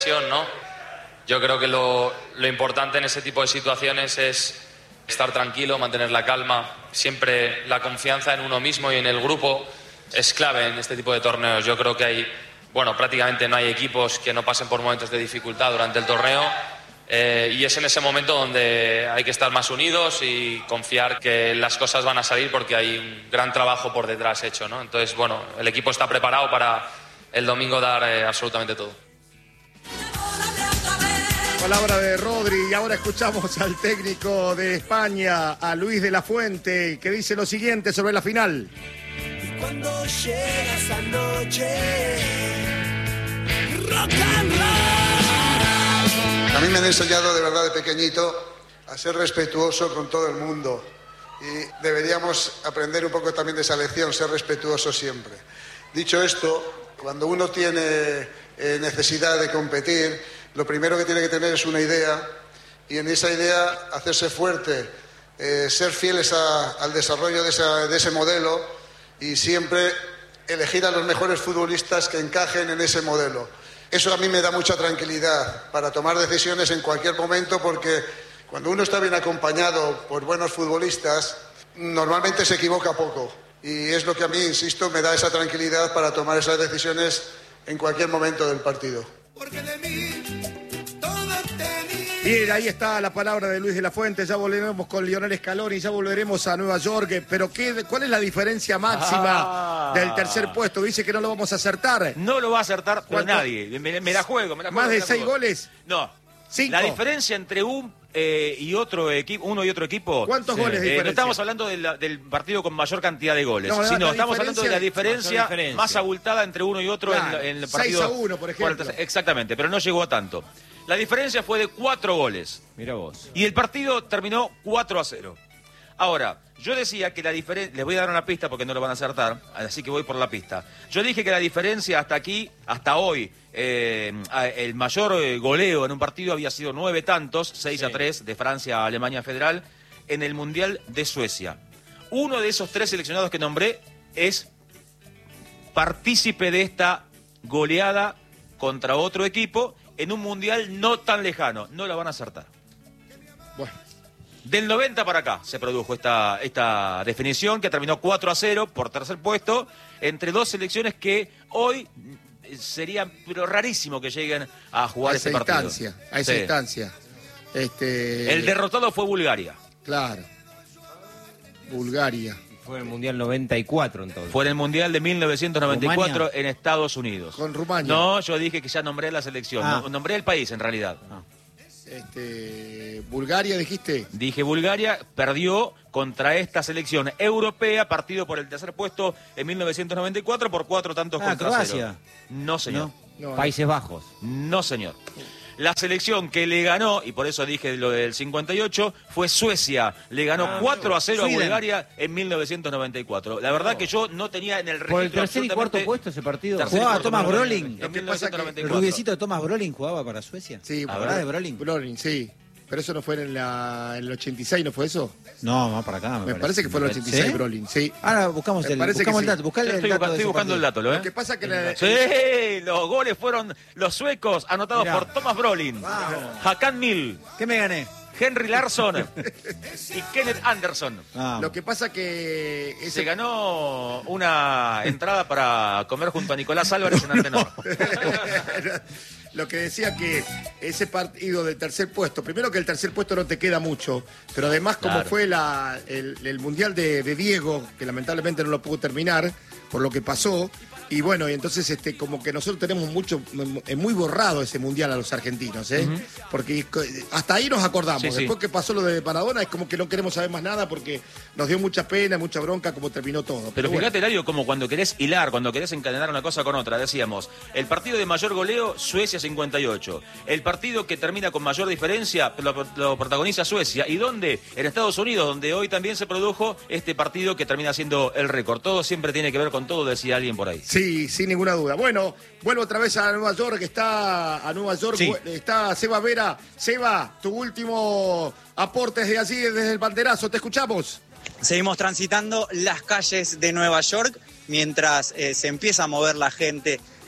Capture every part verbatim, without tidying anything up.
¿no? Yo creo que lo, lo importante en ese tipo de situaciones es estar tranquilo, mantener la calma. Siempre la confianza en uno mismo y en el grupo es clave en este tipo de torneos. Yo creo que hay, bueno, prácticamente no hay equipos que no pasen por momentos de dificultad durante el torneo. Eh, y es en ese momento donde hay que estar más unidos y confiar que las cosas van a salir porque hay un gran trabajo por detrás hecho, ¿no? Entonces, bueno, el equipo está preparado para el domingo dar eh, absolutamente todo. Palabra de Rodri, y ahora escuchamos al técnico de España, a Luis de la Fuente, que dice lo siguiente sobre la final. Y cuando llega esa noche, rock and roll. A mí me han enseñado de verdad de pequeñito a ser respetuoso con todo el mundo y deberíamos aprender un poco también de esa lección, ser respetuoso siempre. Dicho esto, cuando uno tiene eh, necesidad de competir, lo primero que tiene que tener es una idea y en esa idea hacerse fuerte, eh, ser fieles a, al desarrollo de, esa, de ese modelo y siempre elegir a los mejores futbolistas que encajen en ese modelo. Eso a mí me da mucha tranquilidad para tomar decisiones en cualquier momento porque cuando uno está bien acompañado por buenos futbolistas, normalmente se equivoca poco. Y es lo que a mí, insisto, me da esa tranquilidad para tomar esas decisiones en cualquier momento del partido. Porque de mí todo tenía. Bien, ahí está la palabra de Luis de la Fuente. Ya volveremos con Lionel Scaloni, ya volveremos a Nueva York. Pero ¿qué, ¿cuál es la diferencia máxima Ah. del tercer puesto? Dice que no lo vamos a acertar. No lo va a acertar por ¿Cuánto? nadie. Me, me la juego, me la juego. ¿Más me de la seis juego. goles? No. ¿Cinco? La diferencia entre un eh, y otro equipo, uno y otro equipo. ¿Cuántos goles de Eh, diferencia? no estamos hablando de la- del partido con mayor cantidad de goles, No, la- sino la estamos hablando de la diferencia, mayor diferencia. más abultada entre uno y otro Claro, en, en el seis partido. a uno, por ejemplo. el tercer- Exactamente, pero no llegó a tanto. La diferencia fue de cuatro goles. Mira vos. Y el partido terminó cuatro a cero. Ahora, yo decía que la diferencia... Les voy a dar una pista porque no lo van a acertar, así que voy por la pista. Yo dije que la diferencia hasta aquí, hasta hoy, eh, el mayor eh, goleo en un partido había sido nueve tantos, seis a tres, de Francia a Alemania Federal, en el Mundial de Suecia. Uno de esos tres seleccionados que nombré es partícipe de esta goleada contra otro equipo en un Mundial no tan lejano. No la van a acertar. Bueno. Del noventa para acá se produjo esta, esta definición que terminó cuatro a cero por tercer puesto entre dos selecciones que hoy sería pero rarísimo que lleguen a jugar A ese esa partido. instancia, a esa Sí. instancia. Este, El derrotado fue Bulgaria. Claro. Bulgaria. Fue en el Mundial noventa y cuatro entonces. Fue en el Mundial de mil novecientos noventa y cuatro Rumania. en Estados Unidos. Con Rumania. No, yo dije que ya nombré la selección. Ah. No, nombré el país en realidad. Ah. Este, Bulgaria, dijiste. Dije Bulgaria perdió contra esta selección europea, partido por el tercer puesto en mil novecientos noventa y cuatro por cuatro tantos Ah, contra Croacia. cero. No, señor. No. No, Países Bajos. No, señor. La selección que le ganó, y por eso dije lo del cincuenta y ocho, fue Suecia. Le ganó Ah, cuatro a cero a Sweden. Bulgaria en mil novecientos noventa y cuatro. La verdad que yo no tenía en el registro Por el tercer y cuarto absolutamente- puesto ese partido. Tercer y Jugaba cuarto Thomas puesto Brolin. En Lo que mil pasa novecientos noventa y El cuatro. rubiecito de Thomas Brolin jugaba para Suecia. Sí, A por- ver. ¿Verdad de Brolin? Brolin, sí. Pero eso no fue en, la, en el ochenta y seis, ¿no fue eso? No, más para acá. Me, parece que fue en el ochenta y seis, ¿Sí? Brolin, sí. Ahora buscamos Me el, parece buscamos que el sí. dato. Buscale Yo el estoy, dato busca- de estoy ese buscando el partido. dato, ¿lo Lo que eh? pasa que la- Sí, los goles fueron los suecos anotados Mirá. por Thomas Brolin, Hakan Mill, ¿Qué me gané? Henry Larsson y Kenneth Anderson. Ah, lo que pasa que Se ese, ganó una entrada para comer junto a Nicolás Álvarez en Antenor. lo que decía que ese partido del tercer puesto, primero que el tercer puesto no te queda mucho, pero además como Claro. fue la, el, el Mundial de, de Diego, que lamentablemente no lo pudo terminar por lo que pasó, y bueno, y entonces este como que nosotros tenemos mucho, eh, muy borrado ese Mundial a los argentinos, ¿eh? Porque hasta ahí nos acordamos, Sí, sí. después que pasó lo de Maradona es como que no queremos saber más nada porque nos dio mucha pena, mucha bronca como terminó todo. Pero bueno. fíjate, Eladio, como cuando querés hilar, cuando querés encadenar una cosa con otra, decíamos, el partido de mayor goleo, Suecia cincuenta y ocho. El partido que termina con mayor diferencia, lo, lo protagoniza Suecia. ¿Y dónde? En Estados Unidos, donde hoy también se produjo este partido que termina siendo el récord. Todo siempre tiene que ver con todo, decía alguien por ahí. Sí, sin ninguna duda. Bueno, vuelvo otra vez a Nueva York, está a Nueva York, Sí. está Seba Vera. Seba, tu último aporte desde allí, desde el banderazo, te escuchamos. Seguimos transitando las calles de Nueva York mientras eh, se empieza a mover la gente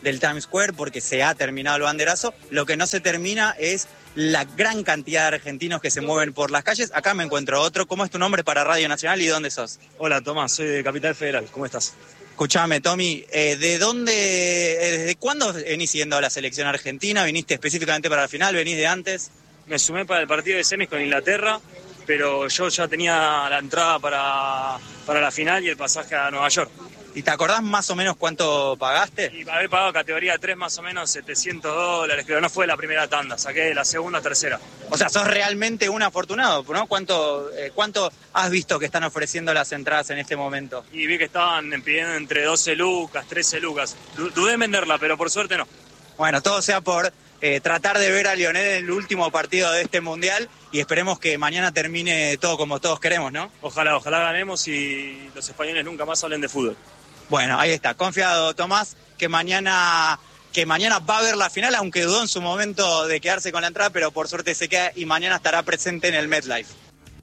del Times Square porque se ha terminado el banderazo. Lo que no se termina es la gran cantidad de argentinos que se mueven por las calles. Acá me encuentro otro. ¿Cómo es tu nombre para Radio Nacional y dónde sos? Hola, Tomás, soy de Capital Federal. ¿Cómo estás? Escuchame, Tommy, eh, ¿de dónde, eh, desde cuándo venís siguiendo a la selección argentina? ¿Viniste específicamente para la final? ¿Venís de antes? Me sumé para el partido de semis con Inglaterra, pero yo ya tenía la entrada para, para la final y el pasaje a Nueva York. ¿Y te acordás más o menos cuánto pagaste? Y haber pagado categoría tres más o menos setecientos dólares, pero no fue la primera tanda, saqué la segunda, tercera. O sea, sos realmente un afortunado, ¿no? ¿Cuánto, eh, cuánto has visto que están ofreciendo las entradas en este momento? Y vi que estaban pidiendo entre doce lucas, trece lucas. Dudé en venderla, pero por suerte no. Bueno, todo sea por eh, tratar de ver a Lionel en el último partido de este Mundial y esperemos que mañana termine todo como todos queremos, ¿no? Ojalá, ojalá ganemos y los españoles nunca más hablen de fútbol. Bueno, ahí está. Confiado, Tomás, que mañana, que mañana va a haber la final, aunque dudó en su momento de quedarse con la entrada, pero por suerte se queda y mañana estará presente en el MetLife.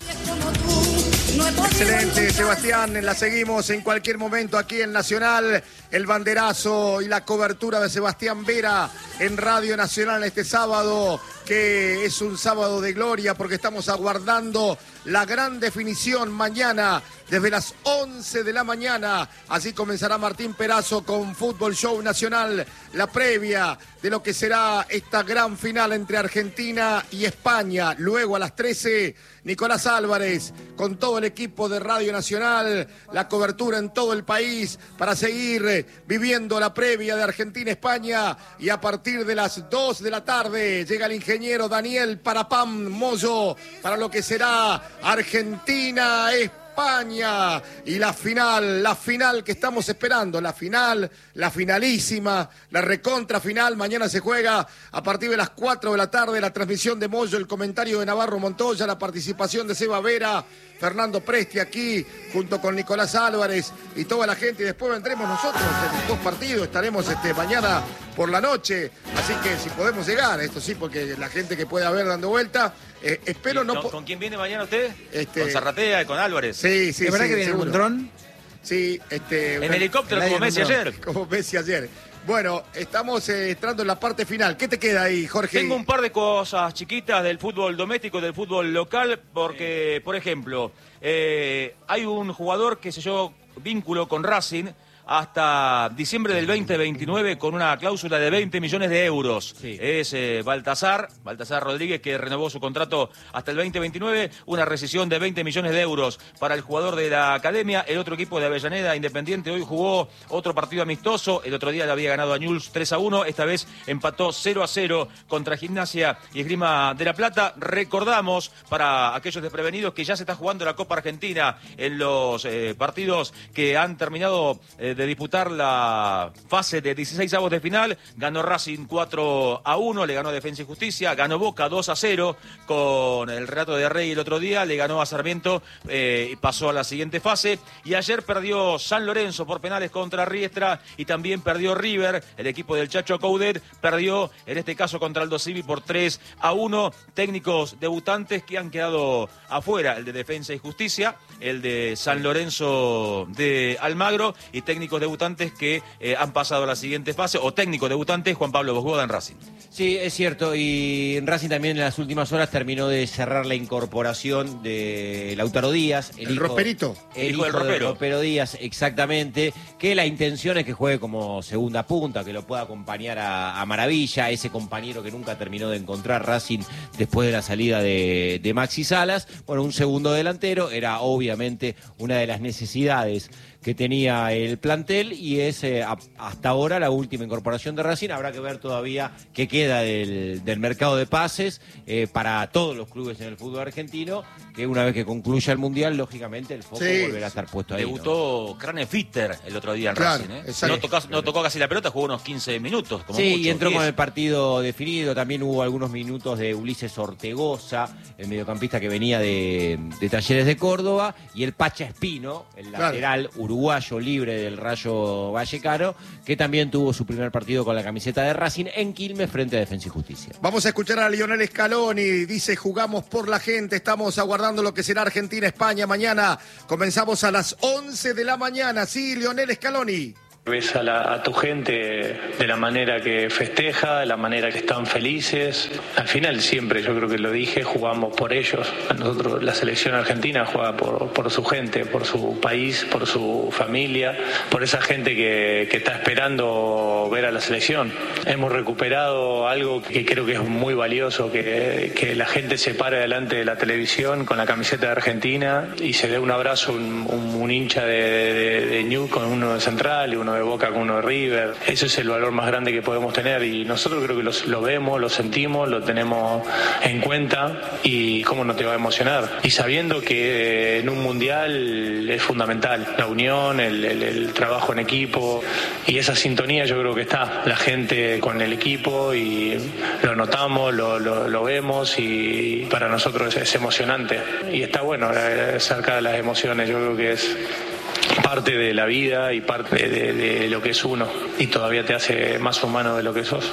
Excelente, Sebastián. La seguimos en cualquier momento aquí en Nacional. El banderazo y la cobertura de Sebastián Vera en Radio Nacional este sábado, que es un sábado de gloria porque estamos aguardando la gran definición mañana desde las once de la mañana. Así comenzará Martín Perazo con Fútbol Show Nacional, la previa de lo que será esta gran final entre Argentina y España. Luego a las trece, Nicolás Álvarez con todo el equipo de Radio Nacional, la cobertura en todo el país para seguir viviendo la previa de Argentina-España. Y a partir de las dos de la tarde llega el ingeniero Daniel Parapam Moyo para lo que será Argentina-España. España y la final, la final que estamos esperando, la final, la finalísima, la recontra final. Mañana se juega a partir de las cuatro de la tarde, la transmisión de Moyo, el comentario de Navarro Montoya, la participación de Seba Vera, Fernando Presti aquí, junto con Nicolás Álvarez y toda la gente. Y después vendremos nosotros en dos partidos, estaremos este, mañana por la noche, así que si podemos llegar, esto sí, porque la gente que pueda ver dando vuelta, eh, espero no... ¿Con, ¿Con quién viene mañana usted? Este... ¿Con Zarratea y con Álvarez? Sí, sí, ¿Es verdad sí, que viene seguro. un dron? Sí, este... En una... helicóptero como Messi ayer. Como Messi ayer. Bueno, estamos eh, entrando en la parte final. ¿Qué te queda ahí, Jorge? Tengo un par de cosas chiquitas del fútbol doméstico, del fútbol local, porque, por ejemplo, eh, hay un jugador que selló vínculo con Racing hasta diciembre del veinte veintinueve con una cláusula de veinte millones de euros. Sí. Es eh, Baltasar, Baltasar Rodríguez, que renovó su contrato hasta el veinte veintinueve, una rescisión de veinte millones de euros para el jugador de la academia. El otro equipo de Avellaneda, Independiente, hoy jugó otro partido amistoso. El otro día le había ganado a Newell's tres a uno, esta vez empató cero a cero contra Gimnasia y Esgrima de La Plata. Recordamos, para aquellos desprevenidos, que ya se está jugando la Copa Argentina en los eh, partidos que han terminado eh, de disputar la fase de dieciséis avos de final. Ganó Racing cuatro a uno, le ganó Defensa y Justicia, ganó Boca dos a cero con el relato de Rey el otro día, le ganó a Sarmiento eh, y pasó a la siguiente fase. Y ayer perdió San Lorenzo por penales contra Riestra y también perdió River, el equipo del Chacho Coudet, perdió en este caso contra Aldo Civi por tres a uno. Técnicos debutantes que han quedado afuera, el de Defensa y Justicia, el de San Lorenzo de Almagro, y técnicos debutantes que eh, han pasado a la siguiente fase, o técnico debutante Juan Pablo Bosgoda en Racing. Sí, es cierto, y en Racing también en las últimas horas terminó de cerrar la incorporación de Lautaro Díaz, el, el hijo, roperito, el, el hijo, hijo del ropero. ropero Díaz, exactamente, que la intención es que juegue como segunda punta, que lo pueda acompañar a, a Maravilla, ese compañero que nunca terminó de encontrar Racing después de la salida de, de Maxi Salas. Bueno, un segundo delantero era obviamente una de las necesidades que tenía el plantel y es eh, a, hasta ahora la última incorporación de Racing. Habrá que ver todavía qué queda del, del mercado de pases eh, para todos los clubes en el fútbol argentino, que una vez que concluya el Mundial, lógicamente el foco sí. volverá a estar puesto ahí. Debutó, ¿no? Kranenfitter el otro día en claro, Racing. ¿eh? No, tocó, no tocó casi la pelota, jugó unos quince minutos. Como sí, mucho, y entró diez. Con el partido definido. También hubo algunos minutos de Ulises Ortegoza, el mediocampista que venía de, de Talleres de Córdoba, y el Pacha Espino, el claro. lateral uruguayo libre del Rayo Vallecano, que también tuvo su primer partido con la camiseta de Racing en Quilmes frente a Defensa y Justicia. Vamos a escuchar a Lionel Scaloni, dice: jugamos por la gente, estamos aguardando lo que será Argentina-España mañana. Comenzamos a las once de la mañana, sí, Lionel Scaloni. Ves a, la, a tu gente de la manera que festeja, de la manera que están felices. Al final siempre, yo creo que lo dije, jugamos por ellos. A nosotros, la selección argentina juega por, por su gente, por su país, por su familia, por esa gente que, que está esperando ver a la selección. Hemos recuperado algo que creo que es muy valioso, que, que la gente se pare delante de la televisión con la camiseta de Argentina y se dé un abrazo, un, un, un hincha de, de, de Newell's con uno de Central y uno de Boca con uno de River. Ese es el valor más grande que podemos tener y nosotros creo que los, lo vemos, lo sentimos, lo tenemos en cuenta y cómo no te va a emocionar. Y sabiendo que en un mundial es fundamental la unión, el, el, el trabajo en equipo y esa sintonía yo creo que está la gente con el equipo y lo notamos, lo, lo, lo vemos y para nosotros es, es emocionante y está bueno cerca de las emociones. Yo creo que es parte de la vida y parte de, de lo que es uno y todavía te hace más humano de lo que sos.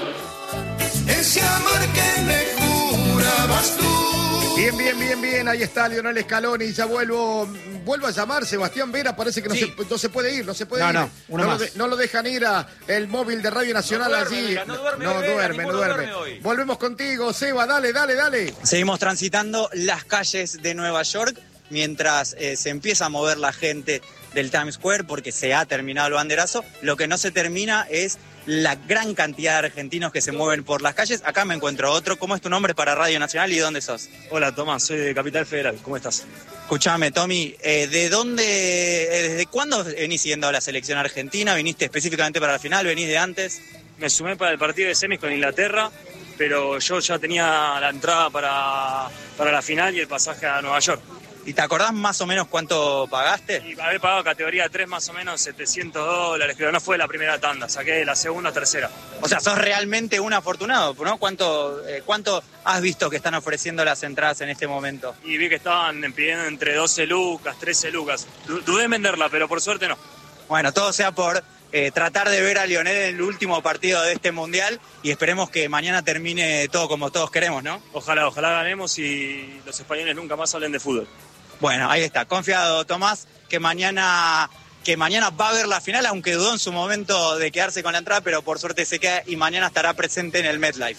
Ese amor que me jurabas tú. Bien, bien, bien, bien, ahí está Lionel Scaloni, ya vuelvo, vuelvo a llamar, Sebastián Vera, parece que no, sí. se, no se puede ir, no se puede no, ir. No, uno no, más. Lo de, no lo dejan ir a el móvil de Radio Nacional no duerme, allí. Vera, no duerme, no Vera, duerme, no duerme. duerme Volvemos contigo, Seba, dale, dale, dale. Seguimos transitando las calles de Nueva York mientras eh, se empieza a mover la gente del Times Square porque se ha terminado el banderazo. Lo que no se termina es la gran cantidad de argentinos que se mueven por las calles. Acá me encuentro otro. ¿Cómo es tu nombre para Radio Nacional y dónde sos? Hola, Tomás, soy de Capital Federal. ¿Cómo estás? Escuchame, Tommy, eh, ¿de dónde, eh, desde cuándo venís siguiendo a la selección argentina? ¿Viniste específicamente para la final? ¿Venís de antes? Me sumé para el partido de semis con Inglaterra, pero yo ya tenía la entrada para, para la final y el pasaje a Nueva York. ¿Y te acordás más o menos cuánto pagaste? Y haber pagado categoría tres más o menos setecientos dólares, pero no fue la primera tanda, saqué la segunda o tercera. O sea, sos realmente un afortunado, ¿no? ¿Cuánto, eh, ¿Cuánto has visto que están ofreciendo las entradas en este momento? Y vi que estaban pidiendo entre doce lucas, trece lucas. Dudé en venderla, pero por suerte no. Bueno, todo sea por eh, tratar de ver a Lionel en el último partido de este Mundial y esperemos que mañana termine todo como todos queremos, ¿no? Ojalá, ojalá ganemos y los españoles nunca más hablen de fútbol. Bueno, ahí está. Confiado, Tomás, que mañana, que mañana va a ver la final, aunque dudó en su momento de quedarse con la entrada, pero por suerte se queda y mañana estará presente en el MetLife.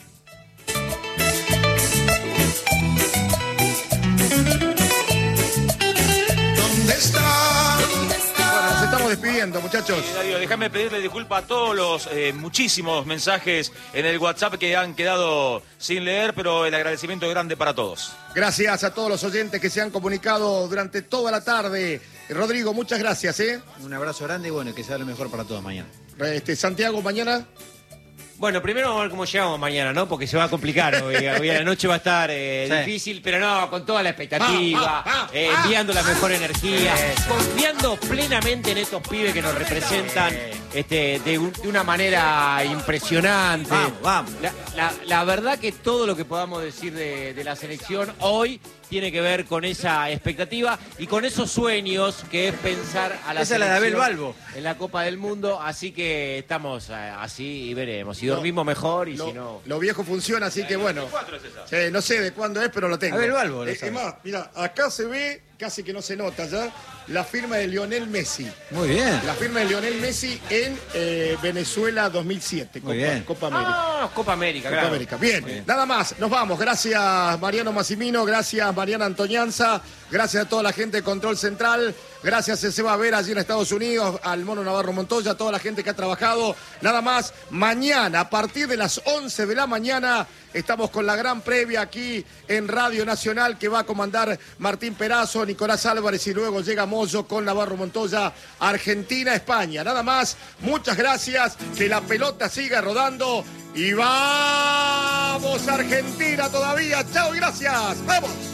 ¿Dónde está? Bueno, nos estamos despidiendo, muchachos. Sí, Darío, déjame pedirle disculpas a todos los eh, muchísimos mensajes en el WhatsApp que han quedado sin leer, pero el agradecimiento es grande para todos. Gracias a todos los oyentes que se han comunicado durante toda la tarde. Rodrigo, muchas gracias, ¿eh? Un abrazo grande y bueno, que sea lo mejor para todos mañana. Este, Santiago, mañana. Bueno, primero vamos a ver cómo llegamos mañana, ¿no? Porque se va a complicar. Hoy, hoy a la noche va a estar eh, sí. difícil, pero no, con toda la expectativa, ah, ah, eh, ah, enviando la mejor energía, Eso. confiando plenamente en estos pibes que nos representan este, de, un- de una manera impresionante. Vamos, vamos. La, la- la verdad que todo lo que podamos decir de, de la selección hoy tiene que ver con esa expectativa y con esos sueños que es pensar a la Esa es la de Abel selección Balbo. en la Copa del Mundo, así que estamos eh, así y veremos. Si dormimos mejor y Lo, si no... lo viejo funciona, así que bueno. Sí, no sé de cuándo es, pero lo tengo. A ver, Balbo, lo Eh, es sabes. más, mira, acá se ve, casi que no se nota ya, la firma de Lionel Messi. Muy bien. La firma de Lionel Messi en eh, Venezuela dos mil siete, Copa, Muy bien. Copa América. Ah, Copa América, Copa claro. América. Bien. bien. Nada más, nos vamos. Gracias Mariano Massimino, gracias Mariana Antonianza, gracias a toda la gente de Control Central, gracias a Seba Vera allí en Estados Unidos, al Mono Navarro Montoya, a toda la gente que ha trabajado. Nada más, mañana a partir de las once de la mañana estamos con la gran previa aquí en Radio Nacional que va a comandar Martín Perazo, Nicolás Álvarez y luego llega Moyo con Navarro Montoya, Argentina, España. Nada más, muchas gracias, que la pelota siga rodando y vamos Argentina todavía. Chao y gracias. Vamos.